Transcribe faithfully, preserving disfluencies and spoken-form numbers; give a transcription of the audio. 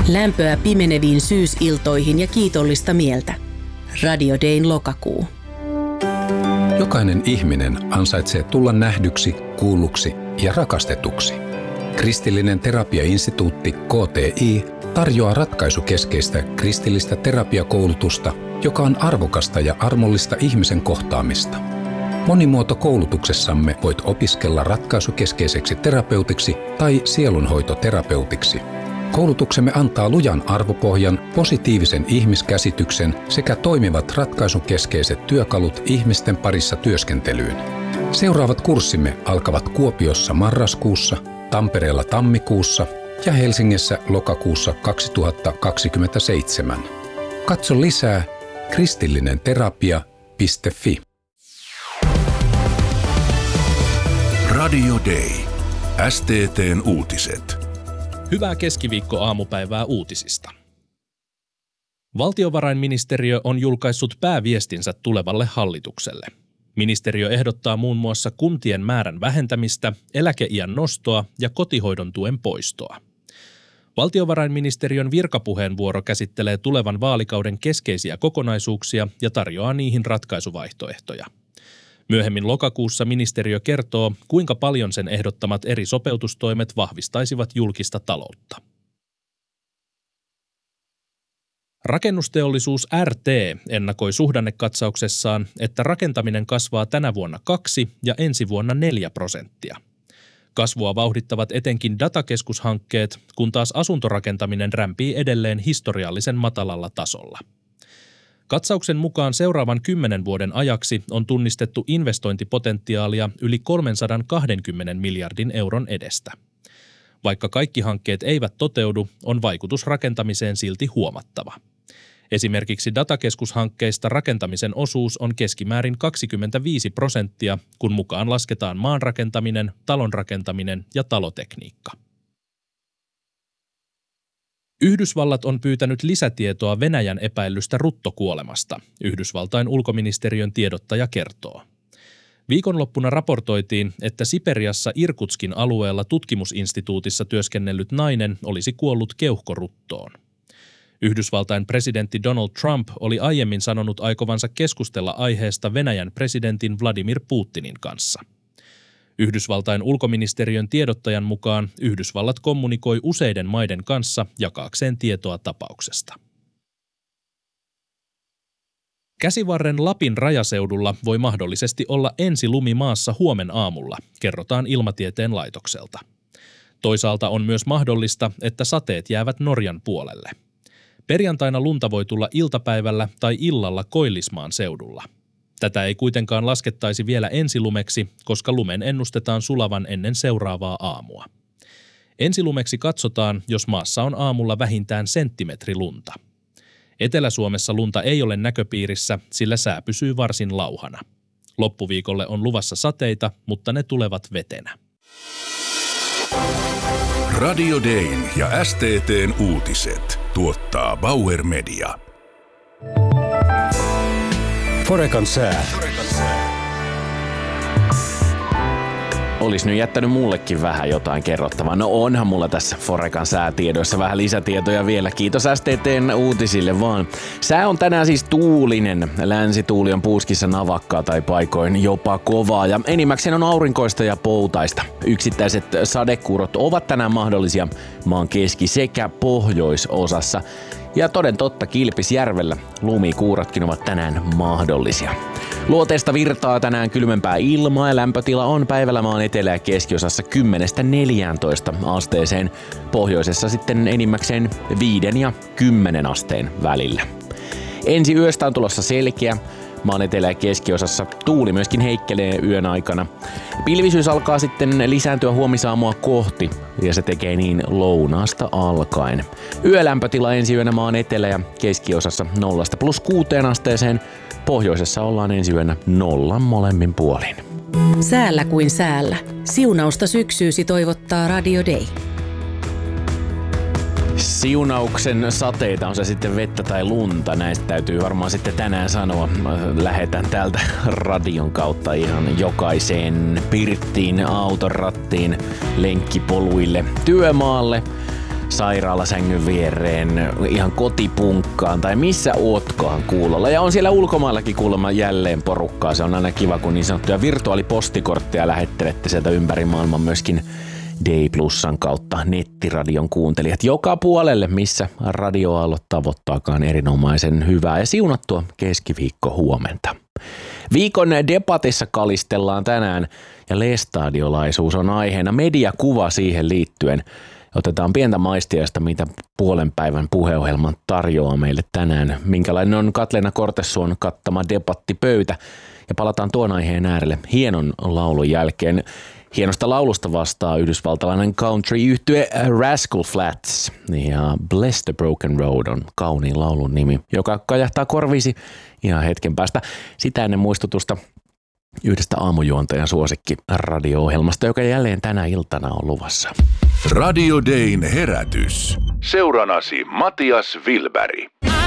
Lämpöä pimeneviin syysiltoihin ja kiitollista mieltä. Radio Dayn lokakuu. Jokainen ihminen ansaitsee tulla nähdyksi, kuulluksi ja rakastetuksi. Kristillinen terapiainstituutti K T I tarjoaa ratkaisukeskeistä kristillistä terapiakoulutusta, joka on arvokasta ja armollista ihmisen kohtaamista. Monimuotokoulutuksessamme voit opiskella ratkaisukeskeiseksi terapeutiksi tai sielunhoitoterapeutiksi. Koulutuksemme antaa lujan arvopohjan, positiivisen ihmiskäsityksen sekä toimivat ratkaisukeskeiset työkalut ihmisten parissa työskentelyyn. Seuraavat kurssimme alkavat Kuopiossa marraskuussa, Tampereella tammikuussa ja Helsingissä lokakuussa kaksituhattakaksikymmentäseitsemän. Katso lisää kristillinenterapia piste fi. Radio Day. S T T:n uutiset. Hyvää keskiviikko-aamupäivää uutisista. Valtiovarainministeriö on julkaissut pääviestinsä tulevalle hallitukselle. Ministeriö ehdottaa muun muassa kuntien määrän vähentämistä, eläkeiän nostoa ja kotihoidon tuen poistoa. Valtiovarainministeriön virkapuheenvuoro käsittelee tulevan vaalikauden keskeisiä kokonaisuuksia ja tarjoaa niihin ratkaisuvaihtoehtoja. Myöhemmin lokakuussa ministeriö kertoo, kuinka paljon sen ehdottamat eri sopeutustoimet vahvistaisivat julkista taloutta. Rakennusteollisuus R T ennakoi suhdannekatsauksessaan, että rakentaminen kasvaa tänä vuonna kaksi ja ensi vuonna neljä prosenttia. Kasvua vauhdittavat etenkin datakeskushankkeet, kun taas asuntorakentaminen rämpii edelleen historiallisen matalalla tasolla. Katsauksen mukaan seuraavan kymmenen vuoden ajaksi on tunnistettu investointipotentiaalia yli kolmesataakaksikymmentä miljardin euron edestä. Vaikka kaikki hankkeet eivät toteudu, on vaikutus rakentamiseen silti huomattava. Esimerkiksi datakeskushankkeista rakentamisen osuus on keskimäärin kaksikymmentäviisi prosenttia, kun mukaan lasketaan maanrakentaminen, talonrakentaminen ja talotekniikka. Yhdysvallat on pyytänyt lisätietoa Venäjän epäillystä ruttokuolemasta, Yhdysvaltain ulkoministeriön tiedottaja kertoo. Viikonloppuna raportoitiin, että Siperiassa Irkutskin alueella tutkimusinstituutissa työskennellyt nainen olisi kuollut keuhkoruttoon. Yhdysvaltain presidentti Donald Trump oli aiemmin sanonut aikovansa keskustella aiheesta Venäjän presidentin Vladimir Putinin kanssa. Yhdysvaltain ulkoministeriön tiedottajan mukaan Yhdysvallat kommunikoi useiden maiden kanssa jakaakseen tietoa tapauksesta. Käsivarren Lapin rajaseudulla voi mahdollisesti olla ensilumi maassa huomen aamulla, kerrotaan Ilmatieteen laitokselta. Toisaalta on myös mahdollista, että sateet jäävät Norjan puolelle. Perjantaina lunta voi tulla iltapäivällä tai illalla Koillismaan seudulla. Tätä ei kuitenkaan laskettaisi vielä ensilumeksi, koska lumen ennustetaan sulavan ennen seuraavaa aamua. Ensilumeksi katsotaan, jos maassa on aamulla vähintään senttimetri lunta. Etelä-Suomessa lunta ei ole näköpiirissä, sillä sää pysyy varsin lauhana. Loppuviikolle on luvassa sateita, mutta ne tulevat vetenä. Radio Dayn ja S T T:n uutiset tuottaa Bauer Media. Forekan sää. Olis nyt jättänyt mullekin vähän jotain kerrottavaa. No onhan mulla tässä Forekan säätiedoissa vähän lisätietoja vielä. Kiitos S T T:n uutisille vaan. Sää on tänään siis tuulinen. Länsituuli on puuskissa navakkaa tai paikoin jopa kovaa ja enimmäkseen on aurinkoista ja poutaista. Yksittäiset sadekuurot ovat tänään mahdollisia maan keski- sekä pohjoisosassa. Ja toden totta Kilpisjärvellä lumikuuratkin ovat tänään mahdollisia. Luoteesta virtaa tänään kylmempää ilmaa ja lämpötila on päivällä maan etelä- ja keskiosassa kymmenestä neljääntoista asteeseen. Pohjoisessa sitten enimmäkseen viiden ja kymmenen asteen välillä. Ensi yöstä on tulossa selkeä. Maan etelä- ja keskiosassa tuuli myöskin heikkelee yön aikana. Pilvisyys alkaa sitten lisääntyä huomisaamua kohti ja se tekee niin lounaasta alkaen. Yölämpötila ensi yönä maan etelä- ja keskiosassa nollasta plus kuuteen asteeseen. Pohjoisessa ollaan ensi yönä nollan molemmin puolin. Säällä kuin säällä. Siunausta syksyysi toivottaa Radio Day. Siunauksen sateita, on se sitten vettä tai lunta, näistä täytyy varmaan sitten tänään sanoa. Lähetän täältä radion kautta ihan jokaiseen pirttiin, autorattiin, lenkkipoluille, työmaalle, sairaalasängyn viereen, ihan kotipunkkaan tai missä ootkohan kuulolla. Ja on siellä ulkomaillakin kuulemma jälleen porukkaa. Se on aina kiva, kun niin sanottuja virtuaalipostikortteja lähettelette sieltä ympäri maailman myöskin Day Plusan kautta nettiradion kuuntelijat joka puolelle, missä radioaallot tavoittaakaan erinomaisen hyvää ja siunattua keskiviikko huomenta. Viikon debatissa kalistellaan tänään ja lestadiolaisuus on aiheena, mediakuva siihen liittyen. Otetaan pientä maistiaista, mitä puolen päivän puheohjelman tarjoaa meille tänään. Minkälainen on Katleena Kortesuon kattama debattipöytä ja palataan tuon aiheen äärelle hienon laulun jälkeen. Hienosta laulusta vastaa yhdysvaltalainen country-yhtye Rascal Flatts ja Bless the Broken Road on kauniin laulun nimi, joka kajahtaa korviisi ihan hetken päästä. Sitä ennen muistutusta yhdestä aamujuontajan suosikki radio-ohjelmasta, joka jälleen tänä iltana on luvassa. Radio Dayn herätys. Seuranasi Matias Wilberg.